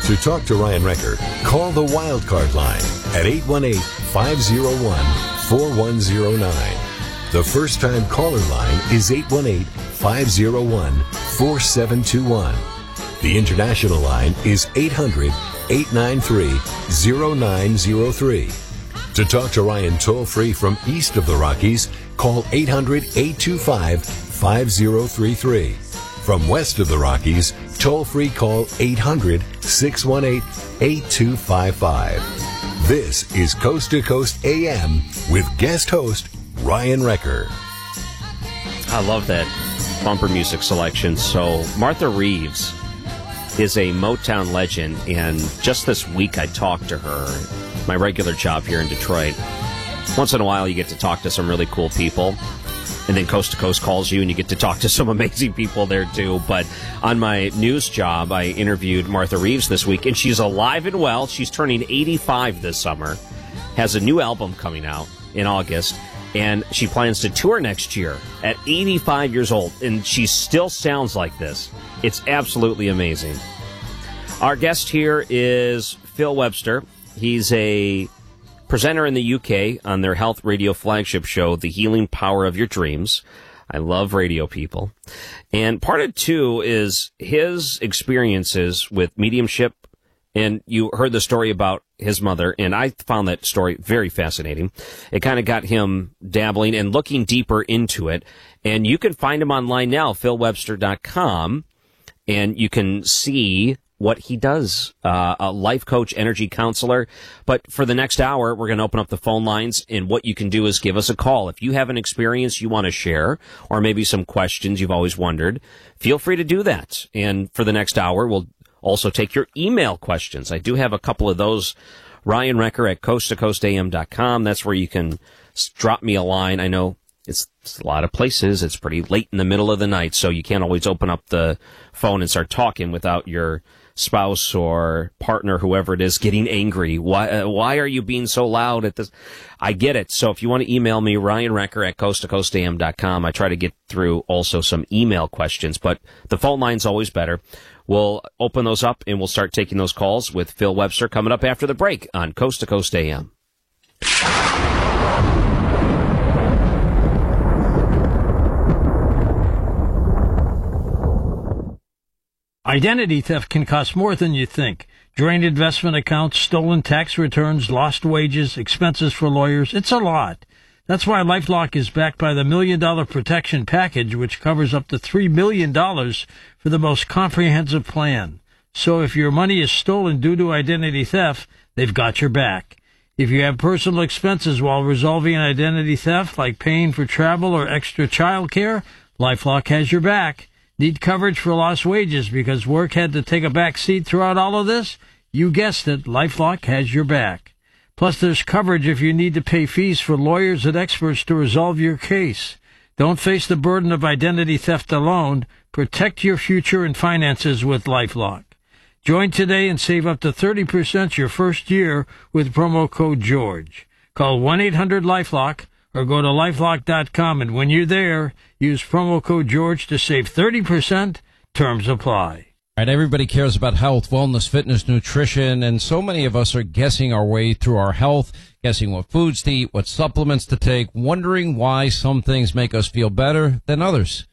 To talk to Ryan Recker, call the Wildcard line at 818-501-4109. The first-time caller line is 818-501-4721. The international line is 800-893-0903. To talk to Ryan toll-free from east of the Rockies, call 800-825-5033. From west of the Rockies, toll-free call 800-618-8255. This is Coast to Coast AM with guest host Ryan Recker. I love that bumper music selection. So Martha Reeves is a Motown legend, and just this week I talked to her, my regular job here in Detroit. Once in a while you get to talk to some really cool people, and then Coast to Coast calls you and you get to talk to some amazing people there too. But on my news job, I interviewed Martha Reeves this week, and she's alive and well. She's turning 85 this summer, has a new album coming out in August, and she plans to tour next year at 85 years old, and she still sounds like this. It's absolutely amazing. Our guest here is Phil Webster. He's a presenter in the UK on their health radio flagship show, The Healing Power of Your Dreams. I love radio, people. And part of two is his experiences with mediumship. And you heard the story about his mother, and I found that story very fascinating. It kind of got him dabbling and looking deeper into it. And you can find him online now, philwebster.com, and you can see what he does, a life coach, energy counselor. But for the next hour, we're going to open up the phone lines, and what you can do is give us a call. If you have an experience you want to share, or maybe some questions you've always wondered, feel free to do that. And for the next hour, we'll also take your email questions. I do have a couple of those. Ryan Recker at coasttocoastam.com. That's where you can drop me a line. I know it's a lot of places. It's pretty late in the middle of the night, so you can't always open up the phone and start talking without your spouse or partner, whoever it is, getting angry. Why are you being so loud at this? I get it. So if you want to email me, Ryan Recker at coasttocoastam.com. I try to get through also some email questions, but the phone line's always better. We'll open those up, and we'll start taking those calls with Phil Webster coming up after the break on Coast to Coast AM. Identity theft can cost more than you think. Drained investment accounts, stolen tax returns, lost wages, expenses for lawyers. It's a lot. That's why LifeLock is backed by the $1 Million Protection Package, which covers up to $3 million for the most comprehensive plan. So if your money is stolen due to identity theft, they've got your back. If you have personal expenses while resolving identity theft, like paying for travel or extra child care, LifeLock has your back. Need coverage for lost wages because work had to take a back seat throughout all of this? You guessed it, LifeLock has your back. Plus, there's coverage if you need to pay fees for lawyers and experts to resolve your case. Don't face the burden of identity theft alone. Protect your future and finances with LifeLock. Join today and save up to 30% your first year with promo code GEORGE. Call 1-800-LifeLock or go to LifeLock.com, and when you're there, use promo code GEORGE to save 30%. Terms apply. Right, everybody cares about health, wellness, fitness, nutrition, and so many of us are guessing our way through our health, guessing what foods to eat, what supplements to take, wondering why some things make us feel better than others.